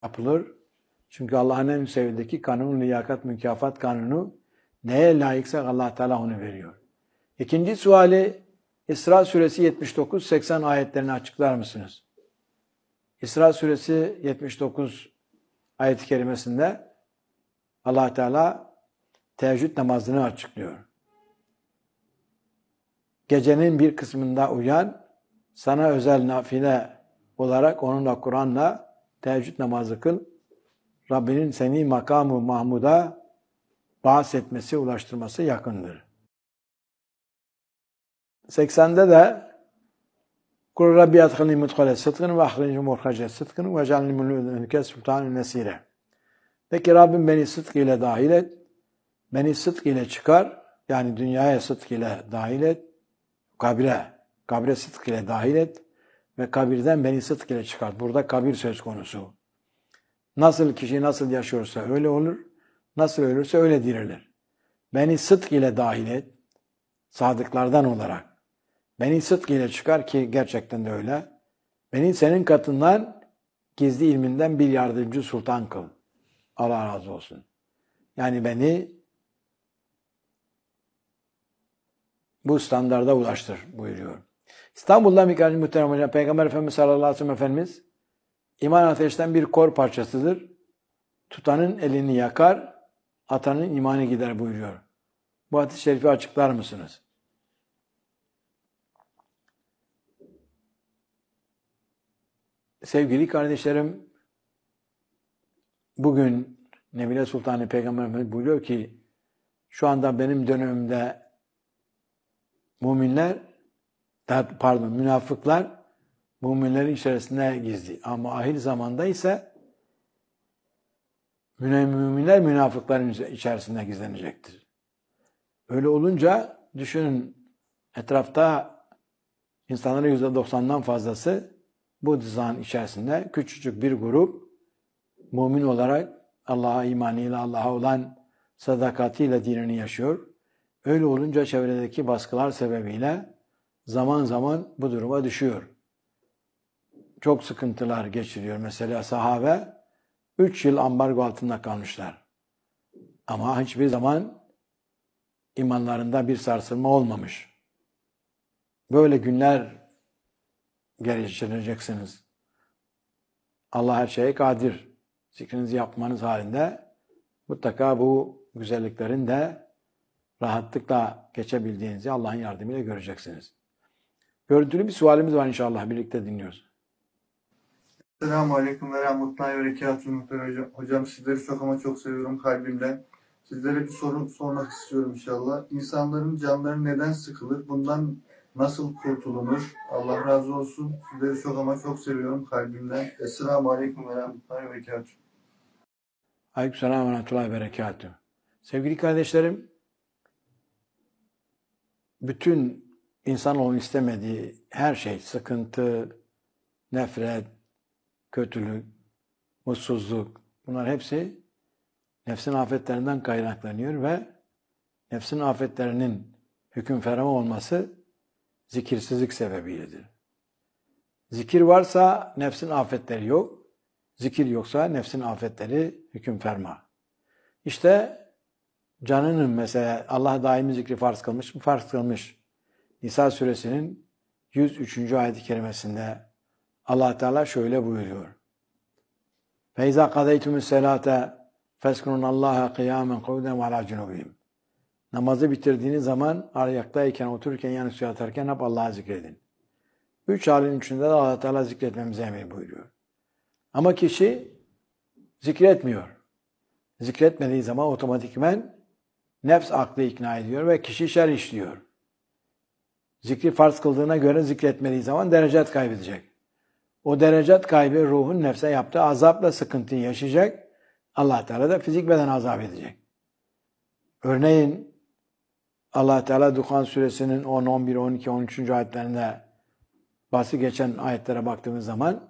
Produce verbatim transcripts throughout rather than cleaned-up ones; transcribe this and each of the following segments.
yapılır. Çünkü Allah'ın en sevdiği kanun, liyakat, mükafat kanunu neye layıksa Allah Teala onu veriyor. İkinci suali İsra suresi yetmiş dokuz seksen ayetlerini açıklar mısınız? İsra suresi yetmiş dokuz ayet-i kerimesinde Allah Teala teheccüd namazını açıklıyor. Gecenin bir kısmında uyan, sana özel nafile olarak onunla Kur'an'la teheccüd namazı kıl. Rabbinin seni makamı Mahmud'a bahsetmesi, ulaştırması yakındır. seksende de Kul Rabbi adkhilni mudkhale sıdkın ve ahrici muhrace sıdkın ve cealni mülke sultanı nesire. De ki Rabbim beni sıdk ile dahil et, beni sıdk ile çıkar, yani dünyaya sıdk ile dahil et, kabre, kabre sıdk ile dahil et ve kabirden beni sıdk ile çıkar. Burada kabir söz konusu. Nasıl kişi nasıl yaşıyorsa öyle olur, nasıl ölürse öyle dirilir. Beni sıdk ile dahil et, sadıklardan olarak. Beni sıdk ile çıkar ki gerçekten de öyle. Beni senin katından gizli ilminden bir yardımcı sultan kıl. Allah razı olsun. Yani beni bu standarda ulaştır buyuruyor. İstanbul'da Mikail Muhterem Hocam, Peygamber Efendimiz sallallahu aleyhi ve sellem Efendimiz iman ateşten bir kor parçasıdır. Tutanın elini yakar, atanın imanı gider buyuruyor. Bu hadis-i şerifi açıklar mısınız? Sevgili kardeşlerim, bugün Nebile Sultanı Peygamber Efendimiz buyuruyor ki şu anda benim dönemimde müminler, pardon münafıklar müminlerin içerisinde gizli. Ama ahir zamanda ise müminler münafıkların içerisinde gizlenecektir. Öyle olunca düşünün, etrafta insanların yüzde doksandan fazlası bu dizanın içerisinde küçücük bir grup mümin olarak Allah'a imanıyla, Allah'a olan sadakatiyle dinini yaşıyor. Öyle olunca çevredeki baskılar sebebiyle zaman zaman bu duruma düşüyor. Çok sıkıntılar geçiriyor. Mesela sahabe üç yıl ambargo altında kalmışlar. Ama hiçbir zaman imanlarında bir sarsılma olmamış. Böyle günler geçireceksiniz. Allah her şeye kadir. Zikrinizi yapmanız halinde mutlaka bu güzelliklerin de rahatlıkla geçebildiğinizi Allah'ın yardımıyla göreceksiniz. Görüntülü bir sualimiz var inşallah. Birlikte dinliyoruz. Selamun Aleyküm ve Rahmetullahi ve Berekatuhu. Hocam, hocam sizleri çok ama çok seviyorum kalbimden. Sizlere bir soru sormak istiyorum inşallah. İnsanların canları neden sıkılır? Bundan nasıl kurtulunur? Allah razı olsun. Sizleri çok ama çok seviyorum kalbimden. Esselamu Aleyküm ve Rahmetullahi ve Berekatuhu. Aleykümselam ve Rahmetullahi ve Berekatuhu. Sevgili kardeşlerim, bütün insanoğlunun istemediği her şey, sıkıntı, nefret, kötülük, mutsuzluk, bunlar hepsi nefsin afetlerinden kaynaklanıyor ve nefsin afetlerinin hüküm ferma olması zikirsizlik sebebiyledir. Zikir varsa nefsin afetleri yok, zikir yoksa nefsin afetleri hüküm ferma. İşte canının mesela Allah daimi zikri farz kılmış mı? Farz kılmış. Nisa suresinin yüz üçüncü ayet-i kerimesinde Allah Teala şöyle buyuruyor. فَاِذَا قَضَيْتُمُ السَّلَاةَ فَاسْكُنُونَ اللّٰهَ قِيَامًا قَوْدًا وَعَلَى جُنُوبِهِمْ. Namazı bitirdiğiniz zaman ayaktayken, otururken, yanı suya atarken hep Allah'ı zikredin. Üç halin üçünde de Allah Teala zikretmemize emir buyuruyor. Ama kişi zikretmiyor. Zikretmediği zaman otomatikmen nefs aklı ikna ediyor ve kişi şer işliyor. Zikri farz kıldığına göre zikretmediği zaman derecat kaybedecek. O derecat kaybı ruhun nefse yaptığı azapla sıkıntıyı yaşayacak. Allah Teala da fizik beden azap edecek. Örneğin Allah Teala Duhan suresinin on, on bir, on iki, on üçüncü ayetlerinde bahsi geçen ayetlere baktığımız zaman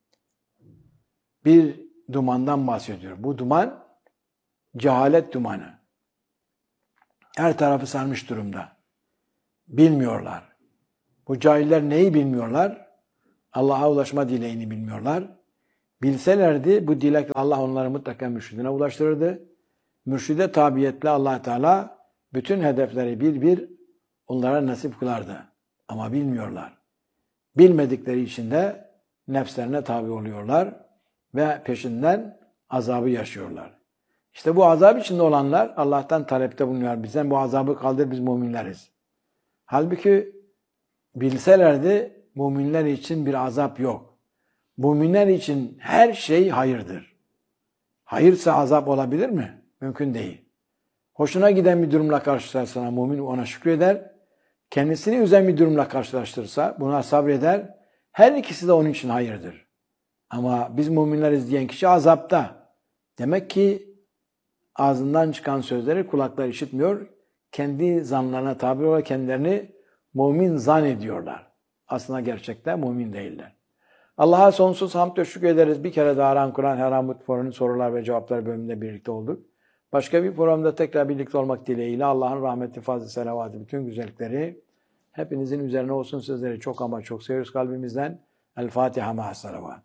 bir dumandan bahsediyor. Bu duman cehalet dumanı. Her tarafı sarmış durumda. Bilmiyorlar. Bu cahiller neyi bilmiyorlar? Allah'a ulaşma dileğini bilmiyorlar. Bilselerdi bu dilek Allah onları mutlaka mürşidine ulaştırırdı. Mürşide tabiyetle Allah Teala bütün hedefleri bir bir onlara nasip kılardı. Ama bilmiyorlar. Bilmedikleri için de nefslerine tabi oluyorlar ve peşinden azabı yaşıyorlar. İşte bu azap içinde olanlar Allah'tan talepte bulunuyor. Bizden bu azabı kaldır, biz müminleriz. Halbuki bilselerdi müminler için bir azap yok. Müminler için her şey hayırdır. Hayırsa azap olabilir mi? Mümkün değil. Hoşuna giden bir durumla karşılaşırsa mümin ona şükreder. Kendisini üzen bir durumla karşılaştırırsa buna sabreder. Her ikisi de onun için hayırdır. Ama biz müminleriz diyen kişi azapta. Demek ki ağzından çıkan sözleri kulaklar işitmiyor. Kendi zanlarına tabi olarak kendilerini mümin zannediyorlar. Aslında gerçekten mümin değiller. Allah'a sonsuz hamd ve şükür ederiz. Bir kere daha Aran Kur'an Her Hamut Foru'nun sorular ve cevapları bölümünde birlikte olduk. Başka bir programda tekrar birlikte olmak dileğiyle Allah'ın rahmeti, fazlı, selavatı, bütün güzellikleri hepinizin üzerine olsun. Sizleri çok ama çok seviyoruz kalbimizden. El Fatiha ma'as salavat.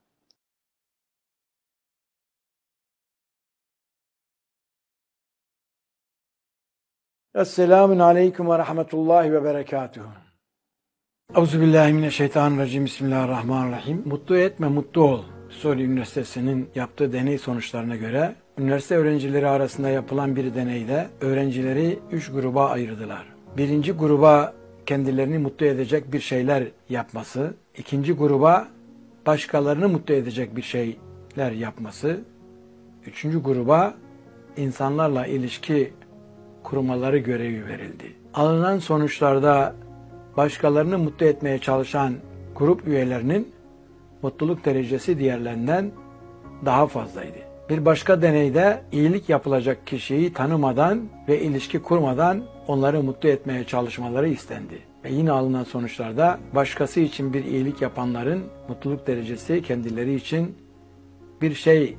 Esselamun aleyküm ve rahmetullahi ve berekatuhu. Euzubillahimineşşeytanirracim. Bismillahirrahmanirrahim. Mutlu etme, mutlu ol. Suriye Üniversitesi'nin yaptığı deney sonuçlarına göre üniversite öğrencileri arasında yapılan bir deneyde öğrencileri üç gruba ayırdılar. Birinci gruba kendilerini mutlu edecek bir şeyler yapması, ikinci gruba başkalarını mutlu edecek bir şeyler yapması, üçüncü gruba insanlarla ilişki kurmaları görevi verildi. Alınan sonuçlarda başkalarını mutlu etmeye çalışan grup üyelerinin mutluluk derecesi diğerlerinden daha fazlaydı. Bir başka deneyde iyilik yapılacak kişiyi tanımadan ve ilişki kurmadan onları mutlu etmeye çalışmaları istendi. Ve yine alınan sonuçlarda başkası için bir iyilik yapanların mutluluk derecesi kendileri için bir şey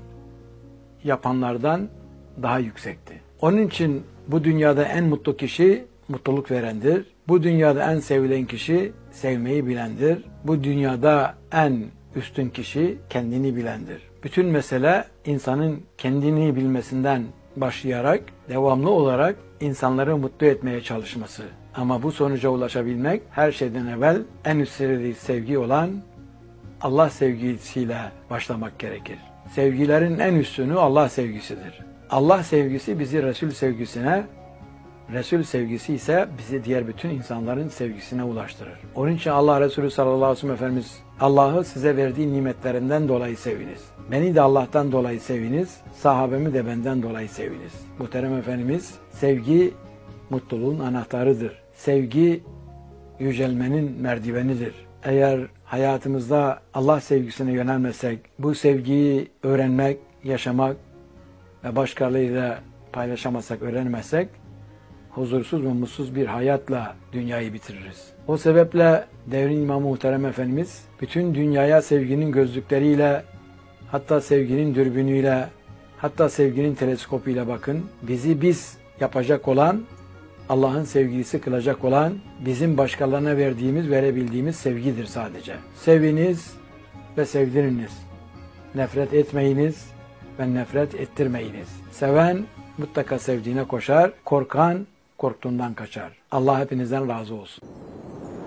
yapanlardan daha yüksekti. Onun için bu dünyada en mutlu kişi mutluluk verendir. Bu dünyada en sevilen kişi sevmeyi bilendir. Bu dünyada en üstün kişi kendini bilendir. Bütün mesele insanın kendini bilmesinden başlayarak devamlı olarak insanları mutlu etmeye çalışması. Ama bu sonuca ulaşabilmek her şeyden evvel en üst sevgi olan Allah sevgisiyle başlamak gerekir. Sevgilerin en üstünü Allah sevgisidir. Allah sevgisi bizi Resul sevgisine, Resul sevgisi ise bizi diğer bütün insanların sevgisine ulaştırır. Onun için Allah Resulü sallallahu aleyhi ve sellem Efendimiz, Allah'ı size verdiği nimetlerinden dolayı seviniz. Beni de Allah'tan dolayı seviniz, sahabemi de benden dolayı seviniz. Muhterem Efendimiz, sevgi mutluluğun anahtarıdır. Sevgi yücelmenin merdivenidir. Eğer hayatımızda Allah sevgisine yönelmesek, bu sevgiyi öğrenmek, yaşamak ve başkalarıyla paylaşamasak, öğrenmezsek, huzursuz ve mutsuz bir hayatla dünyayı bitiririz. O sebeple devrin İmamı Muhterem Efendimiz bütün dünyaya sevginin gözlükleriyle, hatta sevginin dürbünüyle, hatta sevginin teleskopuyla bakın. Bizi biz yapacak olan, Allah'ın sevgilisi kılacak olan, bizim başkalarına verdiğimiz, verebildiğimiz sevgidir sadece. Seviniz ve sevdiriniz. Nefret etmeyiniz ve nefret ettirmeyiniz. Seven mutlaka sevdiğine koşar, korkan korktuğundan kaçar. Allah hepinizden razı olsun.